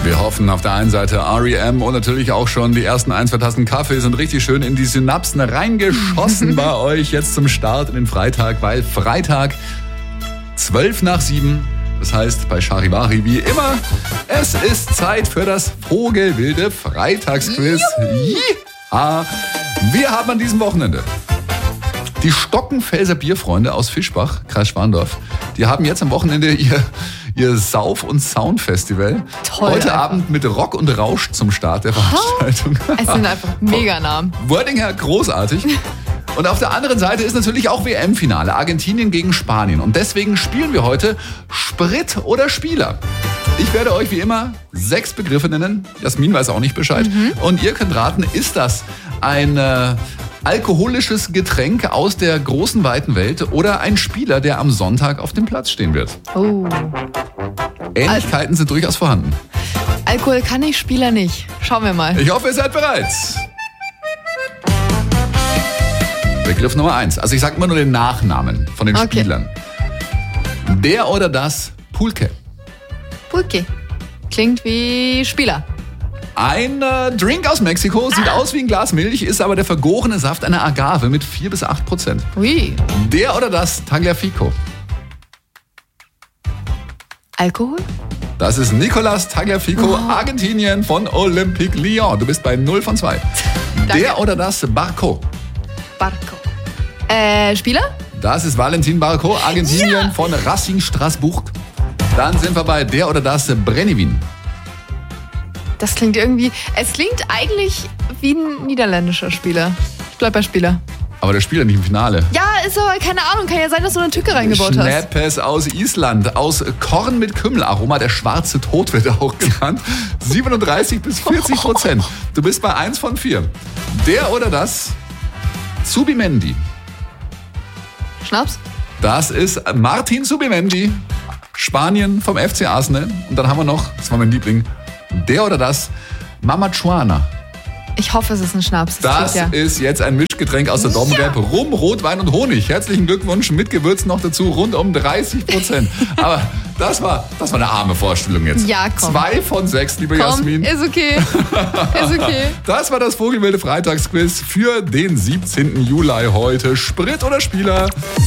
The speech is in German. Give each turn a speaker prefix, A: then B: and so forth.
A: Wir hoffen auf der einen Seite R.E.M. und natürlich auch schon die ersten 1-2 Tassen Kaffee sind richtig schön in die Synapsen reingeschossen bei euch jetzt zum Start in den Freitag, weil Freitag 6:55, das heißt bei Charivari wie immer, es ist Zeit für das vogelwilde Freitagsquiz. Ja. Wir haben an diesem Wochenende die Stockenfelser Bierfreunde aus Fischbach, Kreis Schwandorf. Die haben jetzt am Wochenende ihr Sauf- und Soundfestival.
B: Toll,
A: heute
B: einfach.
A: Abend mit Rock und Rausch zum Start der Veranstaltung.
B: Es sind einfach Meganamen.
A: Wordinger, großartig. Und auf der anderen Seite ist natürlich auch WM-Finale. Argentinien gegen Spanien. Und deswegen spielen wir heute Sprit oder Spieler. Ich werde euch wie immer 6 Begriffe nennen. Jasmin weiß auch nicht Bescheid. Und ihr könnt raten, ist das ein alkoholisches Getränk aus der großen, weiten Welt oder ein Spieler, der am Sonntag auf dem Platz stehen wird?
B: Oh.
A: Ähnlichkeiten sind durchaus vorhanden.
B: Alkohol kann ich, Spieler nicht. Schauen wir mal.
A: Ich hoffe, ihr seid bereit. Begriff Nummer 1. Also ich sage immer nur den Nachnamen von den
B: Okay.
A: Spielern. Der oder das Pulque.
B: Pulque. Klingt wie Spieler.
A: Ein Drink aus Mexiko, sieht aus wie ein Glas Milch, ist aber der vergorene Saft einer Agave mit 4-8%.
B: Ui.
A: Der oder das Tagliafico.
B: Alkohol?
A: Das ist Nicolas Tagliafico, Argentinien von Olympique Lyon. Du bist bei 0 von 2. Der oder das Barco.
B: Barco. Spieler?
A: Das ist Valentin Barco, Argentinien von Racing Straßburg. Dann sind wir bei der oder das Brennivin.
B: Das klingt irgendwie... Es klingt eigentlich wie ein niederländischer Spieler. Ich bleib bei Spieler.
A: Aber der Spieler nicht im Finale.
B: Ja, ist aber keine Ahnung. Kann ja sein, dass du eine Tücke reingebaut hast.
A: Schnappes aus Island, aus Korn mit Kümmelaroma, der schwarze Tod wird er auch genannt. 37-40%. Du bist bei 1 von 4. Der oder das Zubimendi.
B: Schnaps?
A: Das ist Martin Zubimendi, Spanien vom FC Arsenal. Und dann haben wir noch, das war mein Liebling, der oder das Mamachuana.
B: Ich hoffe, es ist ein Schnaps.
A: Das
B: geht ja.
A: ist jetzt ein Mischgetränk aus der Domrep. Rum, Rotwein und Honig. Herzlichen Glückwunsch, mit Gewürzen noch dazu, rund um 30%. Aber das war eine arme Vorstellung jetzt.
B: Ja, komm.
A: 2 von 6, liebe
B: Komm,
A: Jasmin.
B: ist okay. Ist okay.
A: Das war das Vogelwilde Freitagsquiz für den 17. Juli heute. Sprit oder Spieler?